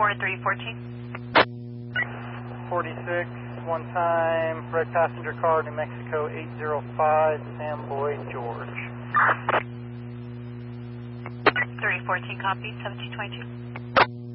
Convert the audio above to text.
4314. 46, one time, red passenger car, New Mexico 805, Sam Boyd, George. 314, copy, 1722.